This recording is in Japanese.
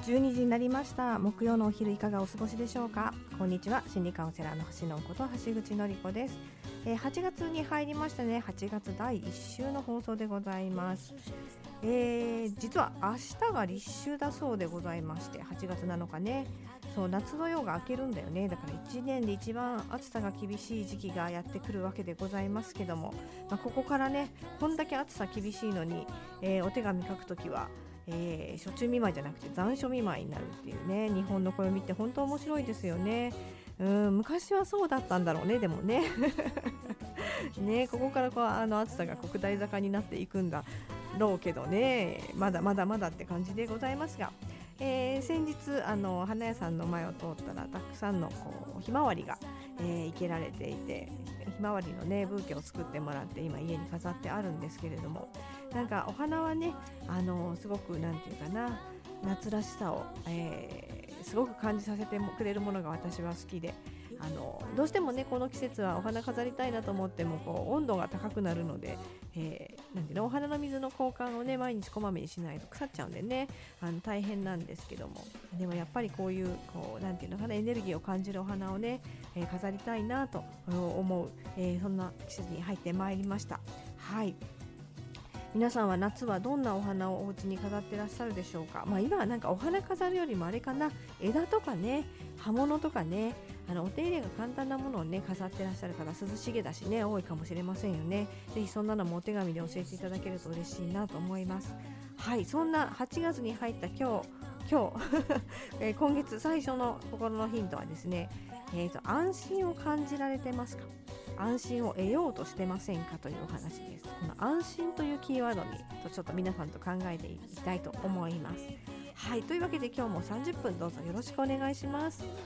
12時になりました。木曜のお昼いかがお過ごしでしょうか。こんにちは、心理カウンセラーの橋野こと橋口のり子です。8月に入りましたね。8月第1週の放送でございます。実は明日が立秋だそうでございまして、8月7日ね、そう夏の夜が明けるんだよね。だから1年で一番暑さが厳しい時期がやってくるわけでございますけども、ここからね、こんだけ暑さ厳しいのに、お手紙書くときは暑中見舞いじゃなくて残暑見舞いになるっていうね、日本の暦って本当面白いですよね。昔はそうだったんだろうね。でもねね、ここから暑さが下り坂になっていくんだろうけどね、まだまだまだって感じでございますが、先日花屋さんの前を通ったらたくさんのひまわりが、生けられていて、ひまわりのねブーケを作ってもらって今家に飾ってあるんですけれども、なんかお花はねすごくなんていうかな、夏らしさを、すごく感じさせてくれるものが私は好きで、どうしてもねこの季節はお花飾りたいなと思っても温度が高くなるので、なんていうの、お花の水の交換をね毎日こまめにしないと腐っちゃうんでね、大変なんですけども、でもやっぱりこういうなんていうのかな、エネルギーを感じるお花をね、飾りたいなと思う、そんな季節に入ってまいりました。はい、皆さんは夏はどんなお花をお家に飾ってらっしゃるでしょうか。今はなんかお花飾るよりもあれかな、枝とかね、葉物とかね、お手入れが簡単なものをね飾ってらっしゃる方、涼しげだしね多いかもしれませんよね。ぜひそんなのもお手紙で教えていただけると嬉しいなと思います。はい、そんな8月に入った今日今月最初の心のヒントはですね、安心を感じられてますか、安心を得ようとしてませんかというお話です。この安心というキーワードにちょっと皆さんと考えていきたいと思います。はい、というわけで今日も30分どうぞよろしくお願いします。